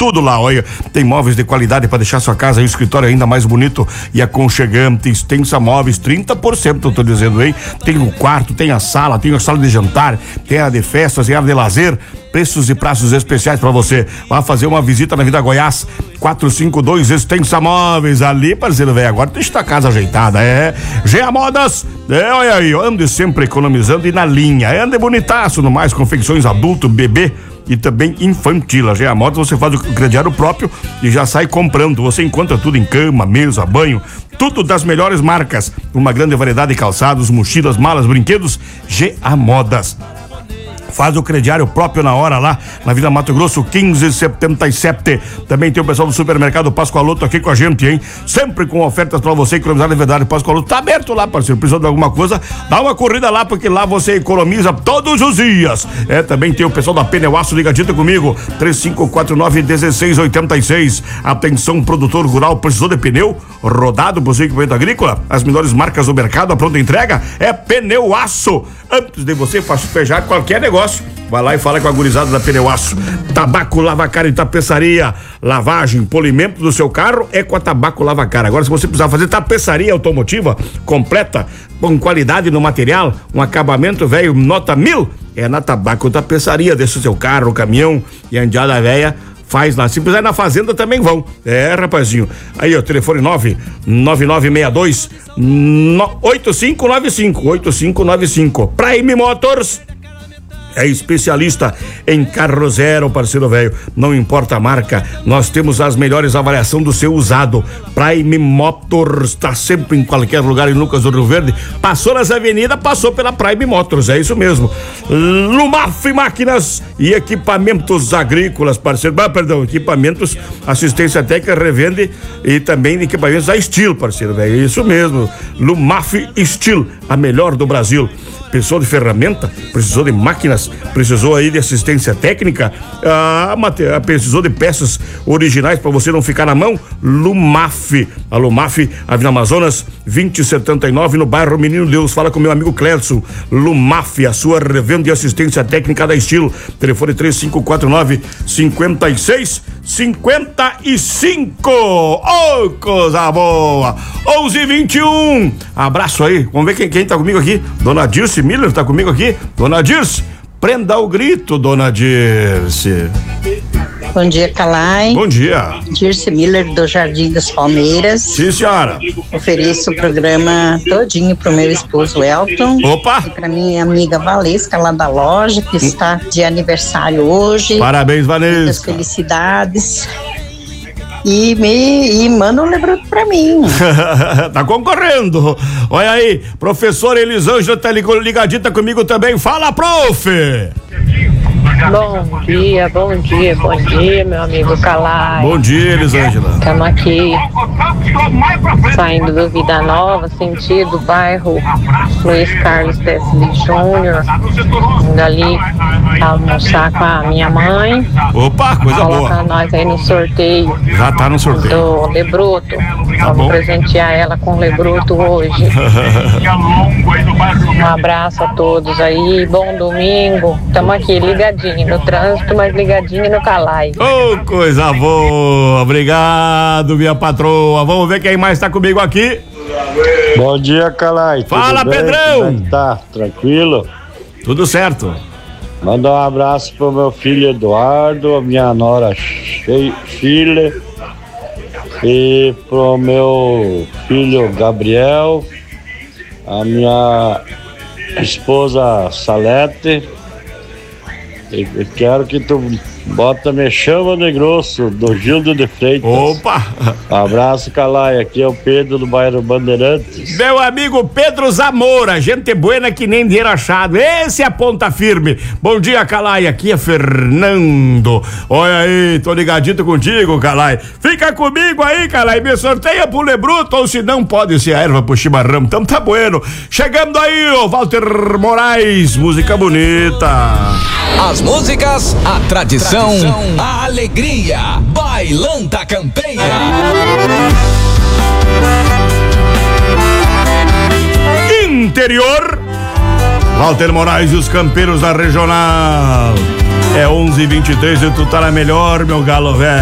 tudo lá, olha. Tem móveis de qualidade para deixar sua casa e o escritório ainda mais bonito e aconchegante. Extensa Móveis, 30%, eu tô dizendo, hein? Tem o quarto, tem a sala de jantar, tem a de festas, tem a de lazer. Preços e prazos especiais para você. Vá fazer uma visita na Vida Goiás, 452 Extensa Móveis. Ali, parceiro velho, agora deixa a casa ajeitada, GA Modas, olha aí, ande sempre economizando e na linha. Ande bonitaço, no mais, confecções adulto, bebê e também infantil. A GA Modas você faz o crediário próprio e já sai comprando. Você encontra tudo em cama, mesa, banho, tudo das melhores marcas. Uma grande variedade de calçados, mochilas, malas, brinquedos. GA Modas. Faz o crediário próprio na hora lá, na Vila Mato Grosso, 1577. Também tem o pessoal do supermercado Pascoaloto aqui com a gente, hein? Sempre com ofertas pra você economizar de verdade. Pascoaloto tá aberto lá, parceiro. Precisou de alguma coisa? Dá uma corrida lá, porque lá você economiza todos os dias. Também tem o pessoal da Pneu Aço ligadinho comigo, 3549-1686. Atenção, produtor rural, precisou de pneu rodado pro seu equipamento agrícola? As melhores marcas do mercado, a pronta entrega é Pneu Aço. Antes de você fechar qualquer negócio, vai lá e fala com a gurizada da Pneu Aço. Tabaco Lava Cara e Tapeçaria, lavagem, polimento do seu carro é com a Tabaco Lava Cara. Agora, se você precisar fazer tapeçaria automotiva completa, com qualidade no material, um acabamento velho, nota 1000, é na Tabaco Tapeçaria. Deixa o seu carro, caminhão e andiada velha, faz lá. Se precisar na fazenda também vão. Rapazinho. Aí, ó, telefone 99962-8595. Prime Motors é especialista em carro zero, parceiro velho. Não importa a marca, nós temos as melhores avaliações do seu usado. Prime Motors está sempre em qualquer lugar em Lucas do Rio Verde. Passou nas avenidas, passou pela Prime Motors, é isso mesmo. Lumaf Máquinas e Equipamentos Agrícolas, parceiro. Equipamentos, assistência técnica, revende e também equipamentos a Steel, parceiro velho. Isso mesmo. Lumaf Steel, a melhor do Brasil. Precisou de ferramenta? Precisou de máquinas? Precisou aí de assistência técnica? Precisou de peças originais para você não ficar na mão? Lumaf. A Lumaf, Avenida Amazonas, 2079, no bairro Menino Deus. Fala com meu amigo Clédson. Lumaf, a sua revenda e assistência técnica da Estilo. Telefone 3549-5555. Ô, coisa boa! 11:21. Abraço aí. Vamos ver quem tá comigo aqui. Dona Dirce Miller tá comigo aqui. Dona Dirce, prenda o grito, Dona Dirce. Bom dia, Calai. Bom dia. Dirce Miller, do Jardim das Palmeiras. Sim, senhora. Ofereço o programa todinho pro meu esposo Elton. Opa! E pra minha amiga Valesca, lá da loja, que está de aniversário hoje. Parabéns, Valesca. Muitas felicidades. E manda um lebruto pra mim. Tá concorrendo. Olha aí, professora Elisângela tá ligadita comigo também. Fala, prof! Bom dia, meu amigo Calai. Bom dia, Elisângela. Estamos aqui saindo do Vida Nova, sentido bairro Luiz Carlos Tesli Júnior, indo ali almoçar com a minha mãe. Opa, coisa boa. Colocar nós aí no sorteio. Já tá no sorteio. Do Lebruto. Vamos presentear ela com Lebruto hoje. Um abraço a todos aí, bom domingo. Estamos aqui ligadinho no trânsito, mas ligadinho no Calai. Ô, coisa boa, obrigado, minha patroa. Vamos ver quem mais tá comigo aqui. Bom dia, Calai. Fala, Pedrão. Como é que tá? Tranquilo? Tudo certo. Manda um abraço pro meu filho Eduardo, a minha nora Sheila, e pro meu filho Gabriel, a minha esposa Salete. Eu quero que tu me chama de grosso, do Gildo de Freitas. Opa! Abraço, Calai. Aqui é o Pedro do bairro Bandeirantes. Meu amigo Pedro Zamora, gente buena que nem dinheiro achado. Esse é a ponta firme. Bom dia, Calai. Aqui é Fernando. Olha aí, tô ligadito contigo, Calai. Fica comigo aí, Calai. Me sorteia pro Lebruto, ou se não pode ser a erva pro chimarrão. Então tá bueno. Chegando aí, o Walter Moraes. Música bonita. As músicas, a tradição, a alegria. Bailanta Campeira. Interior. Walter Moraes e os campeiros da regional. É 11:23 e tu tá na melhor, meu galo velho.